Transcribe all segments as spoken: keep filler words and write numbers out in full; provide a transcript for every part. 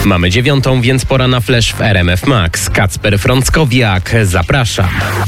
Mamy dziewiątą, więc pora na flash w R M F Max. Kacper Frąckowiak, zapraszam.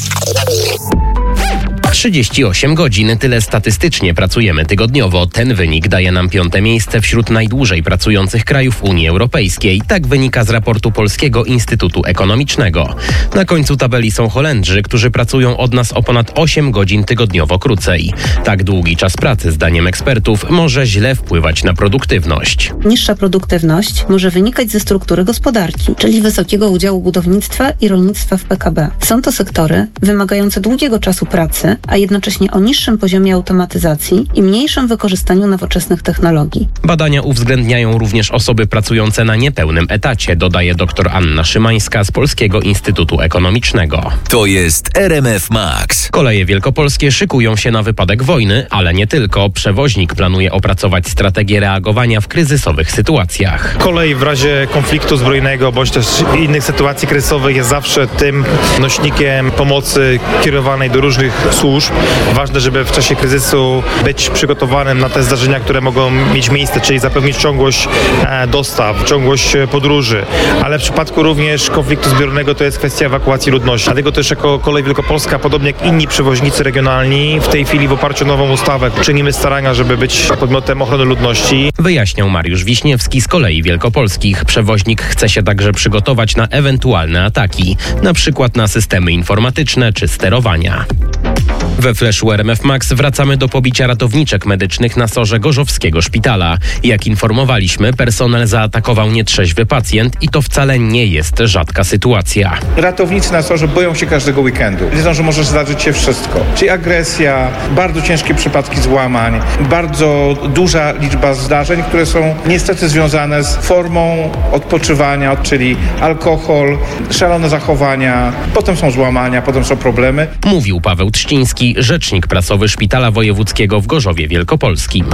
trzydzieści osiem godzin, tyle statystycznie pracujemy tygodniowo. Ten wynik daje nam piąte miejsce wśród najdłużej pracujących krajów Unii Europejskiej. Tak wynika z raportu Polskiego Instytutu Ekonomicznego. Na końcu tabeli są Holendrzy, którzy pracują od nas o ponad osiem godzin tygodniowo krócej. Tak długi czas pracy, zdaniem ekspertów, może źle wpływać na produktywność. Niższa produktywność może wynikać ze struktury gospodarki, czyli wysokiego udziału budownictwa i rolnictwa w P K B. Są to sektory wymagające długiego czasu pracy, a jednocześnie o niższym poziomie automatyzacji i mniejszym wykorzystaniu nowoczesnych technologii. Badania uwzględniają również osoby pracujące na niepełnym etacie, dodaje dr Anna Szymańska z Polskiego Instytutu Ekonomicznego. To jest R M F Max. Koleje wielkopolskie szykują się na wypadek wojny, ale nie tylko. Przewoźnik planuje opracować strategię reagowania w kryzysowych sytuacjach. Kolej w razie konfliktu zbrojnego bądź też innych sytuacji kryzysowych jest zawsze tym nośnikiem pomocy kierowanej do różnych służb. Ważne, żeby w czasie kryzysu być przygotowanym na te zdarzenia, które mogą mieć miejsce, czyli zapewnić ciągłość dostaw, ciągłość podróży. Ale w przypadku również konfliktu zbiornego to jest kwestia ewakuacji ludności. Dlatego też jako Kolej Wielkopolska, podobnie jak inni przewoźnicy regionalni, w tej chwili w oparciu o nową ustawę czynimy starania, żeby być podmiotem ochrony ludności. Wyjaśniał Mariusz Wiśniewski z Kolei Wielkopolskich. Przewoźnik chce się także przygotować na ewentualne ataki, na przykład na systemy informatyczne czy sterowania. We Flashu R M F Max wracamy do pobicia ratowniczek medycznych na sorze gorzowskiego szpitala. Jak informowaliśmy, personel zaatakował nietrzeźwy pacjent i to wcale nie jest rzadka sytuacja. Ratownicy na sorze boją się każdego weekendu. Wiedzą, że może zdarzyć się wszystko. Czyli agresja, bardzo ciężkie przypadki złamań, bardzo duża liczba zdarzeń, które są niestety związane z formą odpoczywania, czyli alkohol, szalone zachowania, potem są złamania, potem są problemy. Mówił Paweł Trzciński, rzecznik prasowy Szpitala Wojewódzkiego w Gorzowie Wielkopolskim.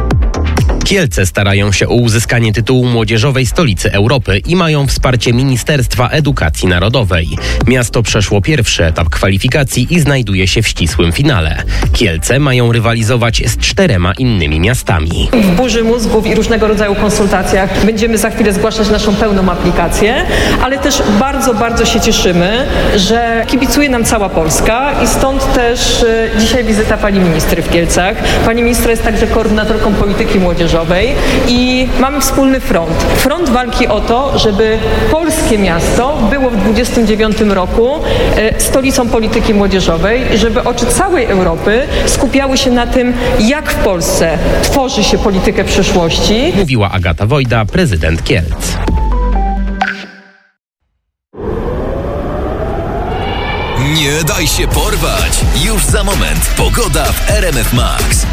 Kielce starają się o uzyskanie tytułu Młodzieżowej Stolicy Europy i mają wsparcie Ministerstwa Edukacji Narodowej. Miasto przeszło pierwszy etap kwalifikacji i znajduje się w ścisłym finale. Kielce mają rywalizować z czterema innymi miastami. W burzy mózgów i różnego rodzaju konsultacjach będziemy za chwilę zgłaszać naszą pełną aplikację, ale też bardzo, bardzo się cieszymy, że kibicuje nam cała Polska i stąd też y, dzisiaj wizyta pani ministry w Kielcach. Pani ministra jest także koordynatorką polityki młodzieżowej i mamy wspólny front. Front walki o to, żeby polskie miasto było w dwudziestym dziewiątym roku e, stolicą polityki młodzieżowej, żeby oczy całej Europy skupiały się na tym, jak w Polsce tworzy się politykę przyszłości. Mówiła Agata Wojda, prezydent Kielc. Nie daj się porwać! Już za moment pogoda w R M F Max.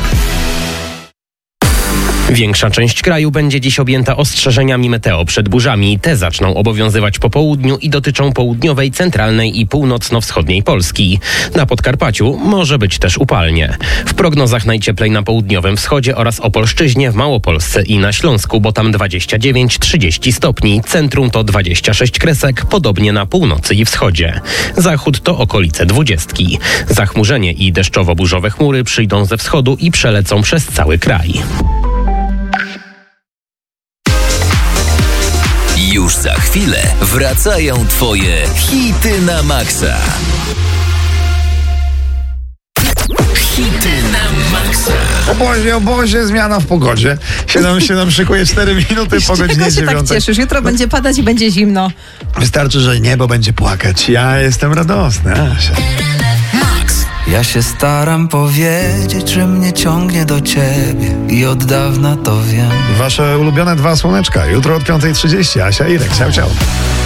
Większa część kraju będzie dziś objęta ostrzeżeniami meteo przed burzami. Te zaczną obowiązywać po południu i dotyczą południowej, centralnej i północno-wschodniej Polski. Na Podkarpaciu może być też upalnie. W prognozach najcieplej na południowym wschodzie oraz Opolszczyźnie, w Małopolsce i na Śląsku, bo tam dwadzieścia dziewięć trzydzieści stopni. Centrum to dwadzieścia sześć kresek, podobnie na północy i wschodzie. Zachód to okolice dwudziestki. Zachmurzenie i deszczowo-burzowe chmury przyjdą ze wschodu i przelecą przez cały kraj. Już za chwilę wracają twoje hity na maksa. Hity na maksa. Obozie, obozie, zmiana w pogodzie. się nam, się nam szykuje cztery minuty po godzinie dziewiątej. Czego się tak cieszysz? Jutro będzie padać i będzie zimno. Wystarczy, że niebo będzie płakać. Ja jestem radosny, Asia. Ja się staram powiedzieć, że mnie ciągnie do ciebie i od dawna to wiem. Wasze ulubione dwa słoneczka. Jutro od piątej trzydzieści. Asia, Irek, ciao, ciao.